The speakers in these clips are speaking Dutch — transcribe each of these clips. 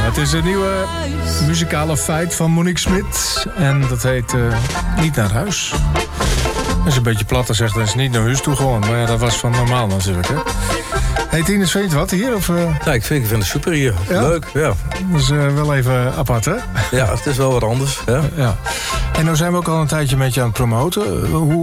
het is een nieuwe muzikale feit van Monique Smit. En dat heet Niet naar huis. Dat is een beetje plat, zegt dat is niet naar huis toe gewoon. Maar ja, dat was van normaal natuurlijk, hè. Hey Tinus, vind je het wat hier? Of, Ja, ik vind het super hier. Ja? Leuk, ja. Dat is wel even apart, hè? Ja, het is wel wat anders. Ja. Ja. En nou zijn we ook al een tijdje met je aan het promoten.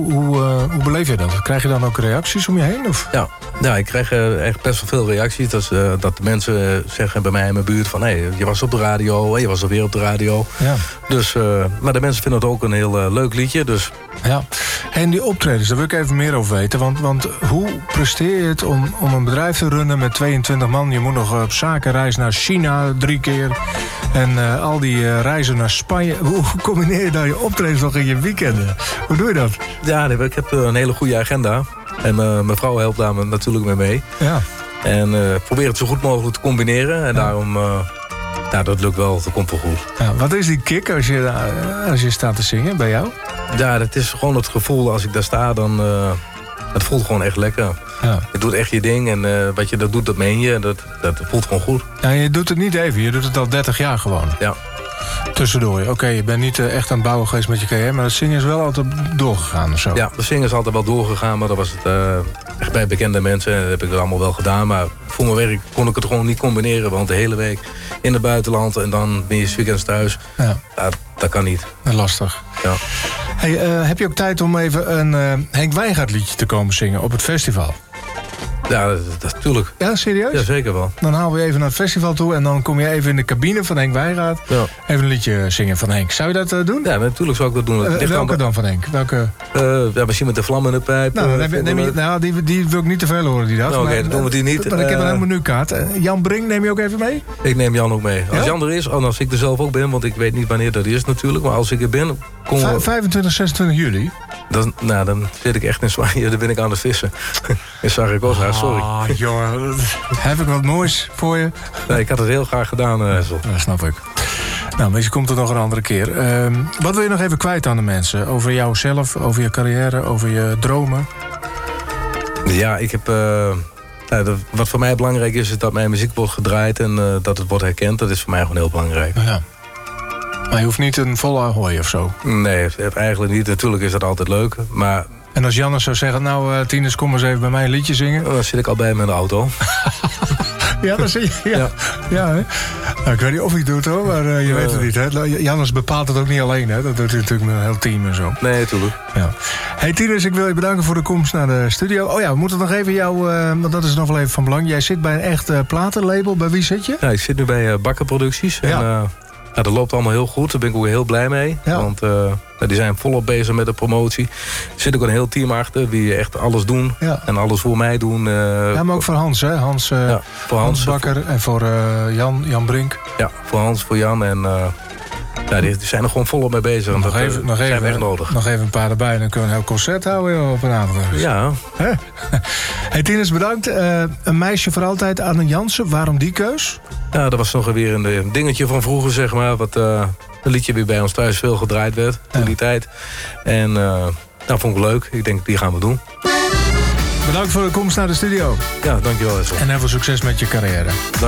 Hoe beleef je dat? Krijg je dan ook reacties om je heen? Of? Ja, ik krijg echt best wel veel reacties. Dat de mensen zeggen bij mij in mijn buurt van... hé, je was op de radio, je was alweer op de radio. Ja. Dus, maar de mensen vinden het ook een heel leuk liedje. Dus. Ja. En die optredens, daar wil ik even meer over weten. Want hoe presteer je het om een bedrijf te runnen met 22 man? Je moet nog op zakenreis naar China 3 keer. En al die reizen naar Spanje. Hoe combineer je daar je optredens nog in je weekenden? Hoe doe je dat? Ja, ik heb een hele goede agenda. En mijn vrouw helpt daar natuurlijk mee mee. Ja. En probeer het zo goed mogelijk te combineren. En daarom, dat lukt wel, dat komt wel goed. Ja, wat is die kick als je staat te zingen bij jou? Ja, dat is gewoon het gevoel als ik daar sta, dan... het voelt gewoon echt lekker. Ja. Je doet echt je ding en wat je dat doet, dat meen je. Dat voelt gewoon goed. Ja, je doet het niet even, je doet het al 30 jaar gewoon. Ja. Tussendoor. Oké, je bent niet echt aan het bouwen geweest met je carrière, maar het zingen is wel altijd doorgegaan of zo. Ja, de zingen is altijd wel doorgegaan, maar dat was het echt bij bekende mensen. Dat heb ik het allemaal wel gedaan, maar voor mijn werk kon ik het gewoon niet combineren. Want de hele week in het buitenland en dan ben je 's weekends thuis. Ja. Dat kan niet. Lastig. Ja. Hey, heb je ook tijd om even een Henk Wijngaard liedje te komen zingen op het festival? Ja, natuurlijk. Ja, serieus? Ja, zeker wel. Dan halen we even naar het festival toe en dan kom je even in de cabine van Henk Wijngaard. Ja. Even een liedje zingen van Henk. Zou je dat doen? Ja, natuurlijk zou ik dat doen. Welke dan van Henk? Welke? Ja, misschien met de vlam in de pijp. Nou, die wil ik niet te veel horen die dag. Nou, oké, dan doen we die niet. Maar ik heb een hele menukaart. Jan Brink neem je ook even mee? Ik neem Jan ook mee. Als Ja? Jan er is, en als ik er zelf ook ben, want ik weet niet wanneer dat is natuurlijk. Maar als ik er ben, 25, 26 juli. Dan zit ik echt in Spanje, dan ben ik aan het vissen. In Zaragoza, sorry. Ah, jongen, heb ik wat moois voor je? Nee, ik had het heel graag gedaan, Hessel. Dat snap ik. Nou, misschien komt het nog een andere keer. Wat wil je nog even kwijt aan de mensen? Over jouzelf, over je carrière, over je dromen? Ja, ik heb... wat voor mij belangrijk is dat mijn muziek wordt gedraaid en dat het wordt herkend. Dat is voor mij gewoon heel belangrijk. Ja. Maar je hoeft niet een volle ahoy of zo? Nee, eigenlijk niet. Natuurlijk is dat altijd leuk, maar... En als Jannes zou zeggen, nou Tinus, kom eens even bij mij een liedje zingen. Dan zit ik al bij hem in de auto. Ja, dat zie je. Ja, hè? Nou, ik weet niet of hij het doet hoor, maar je weet het niet. Hè? Jannes bepaalt het ook niet alleen, hè? Dat doet hij natuurlijk met een heel team en zo. Nee, natuurlijk. Ja. Hey Tinus, ik wil je bedanken voor de komst naar de studio. Oh ja, we moeten nog even jou, want dat is nog wel even van belang. Jij zit bij een echt platenlabel. Bij wie zit je? Ja, ik zit nu bij Bakker Producties. Ja. En dat loopt allemaal heel goed. Daar ben ik ook heel blij mee. Ja. Want die zijn volop bezig met de promotie. Er zit ook een heel team achter die echt alles doen. Ja. En alles voor mij doen. Ja, maar ook voor Hans, hè? Voor Hans Bakker en voor Jan Brink. Ja, voor Hans, voor Jan. En die zijn er gewoon volop mee bezig. Want dat zijn we echt nodig. Nog even een paar erbij en dan kunnen we een heel concert houden joh, op een avond. Ja. Hey Tinus, bedankt. Een meisje voor altijd, Anne Jansen. Waarom die keus? Ja, dat was nog weer een dingetje van vroeger, zeg maar. Wat een liedje weer bij ons thuis veel gedraaid werd in die tijd. En vond ik leuk. Ik denk, die gaan we doen. Bedankt voor de komst naar de studio. Ja, dankjewel. En heel veel succes met je carrière.